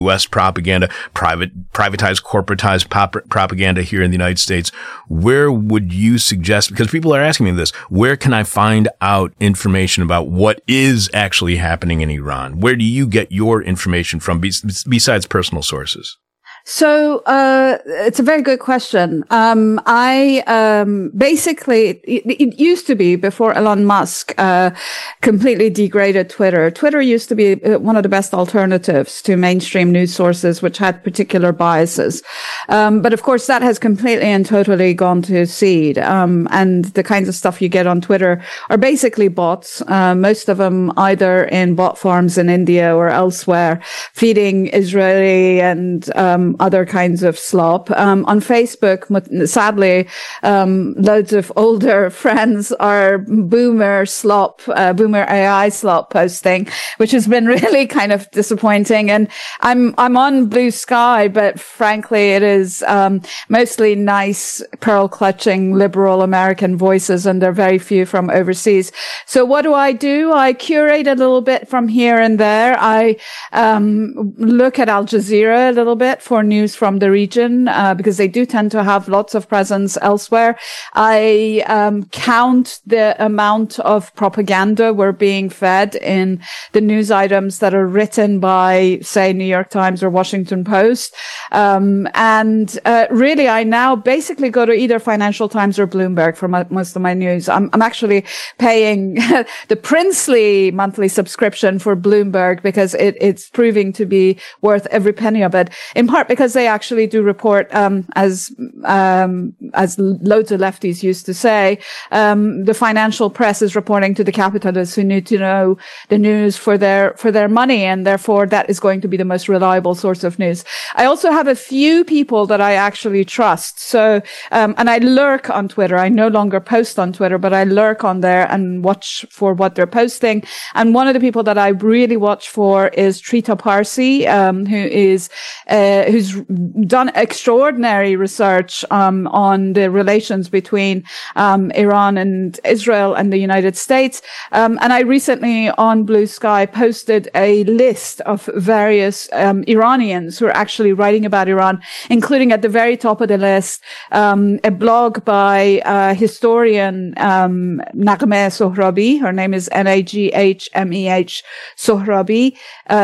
U.S. propaganda, privatized, corporatized propaganda here in the United States. Where would you suggest, because people are asking me this, where can I find out information about what is actually happening in Iran? Where do you get your information from besides personal sources? So, it's a very good question. Basically, it used to be before Elon Musk, completely degraded Twitter. Twitter used to be one of the best alternatives to mainstream news sources, which had particular biases. But of course, that has completely and totally gone to seed. And the kinds of stuff you get on Twitter are basically bots, most of them either in bot farms in India or elsewhere, feeding Israeli and, other kinds of slop. On Facebook, sadly, loads of older friends are boomer AI slop posting, which has been really kind of disappointing. And I'm on Blue Sky, but frankly, it is, mostly nice, pearl clutching liberal American voices, and there are very few from overseas. So what do? I curate a little bit from here and there. I, look at Al Jazeera a little bit for news from the region, because they do tend to have lots of presence elsewhere. I count the amount of propaganda we're being fed in the news items that are written by, say, New York Times or Washington Post. Really, I now basically go to either Financial Times or Bloomberg for most of my news. I'm actually paying the princely monthly subscription for Bloomberg because it's proving to be worth every penny of it, in part because they actually do report, as loads of lefties used to say, the financial press is reporting to the capitalists who need to know the news for their money, and therefore that is going to be the most reliable source of news. I also have a few people that I actually trust. So, and I lurk on Twitter. I no longer post on Twitter, but I lurk on there and watch for what they're posting. And one of the people that I really watch for is Trita Parsi, who's done extraordinary research on the relations between Iran and Israel and the United States. And I recently on Blue Sky posted a list of various Iranians who are actually writing about Iran, including at the very top of the list a blog by historian Naghmeh Sohrabi. Her name is Naghmeh Sohrabi,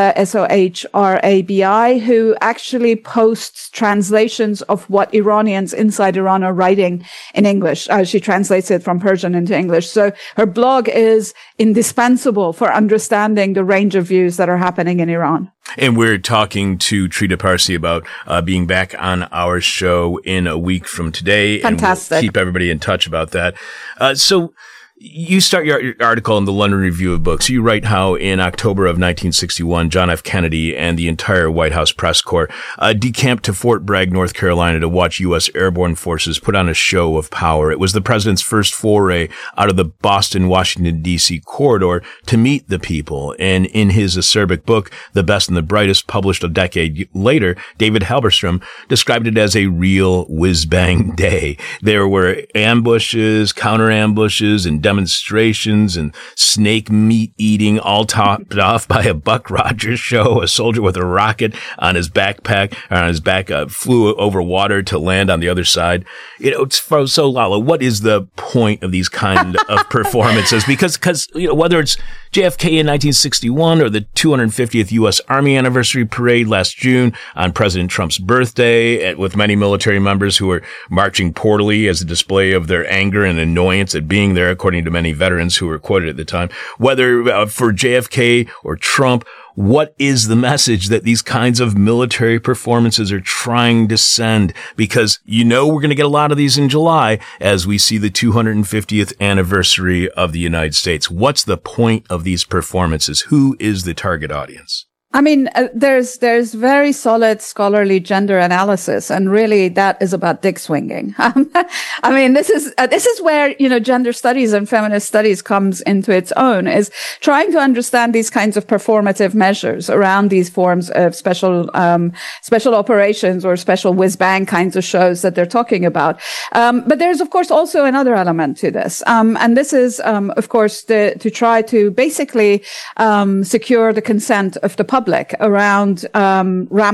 Sohrabi, who actually posts translations of what Iranians inside Iran are writing in English. She translates it from Persian into English. So her blog is indispensable for understanding the range of views that are happening in Iran. And we're talking to Trita Parsi about being back on our show in a week from today. Fantastic. And we'll keep everybody in touch about that. So you start your article in the London Review of Books. You write how in October of 1961, John F. Kennedy and the entire White House press corps decamped to Fort Bragg, North Carolina to watch U.S. airborne forces put on a show of power. It was the president's first foray out of the Boston-Washington, D.C. corridor to meet the people. And in his acerbic book, The Best and the Brightest, published a decade later, David Halberstam described it as a real whiz-bang day. There were ambushes, counter-ambushes, and demonstrations and snake meat eating, all topped off by a Buck Rogers show. A soldier with a rocket on his backpack, or on his back, flew over water to land on the other side. So Lala, what is the point of these kind of performances? Because whether it's JFK in 1961 or the 250th U.S. Army anniversary parade last June on President Trump's birthday, with many military members who were marching portally as a display of their anger and annoyance at being there, according to many veterans who were quoted at the time, whether for JFK or Trump, what is the message that these kinds of military performances are trying to send? Because we're going to get a lot of these in July as we see the 250th anniversary of the United States. What's the point of these performances? Who is the target audience? I mean, there's very solid scholarly gender analysis, and really that is about dick swinging. I mean, this is where, gender studies and feminist studies comes into its own, is trying to understand these kinds of performative measures around these forms of special operations or special whiz-bang kinds of shows that they're talking about. But there's, of course, also another element to this. And this is, of course, to try to basically, secure the consent of the public around,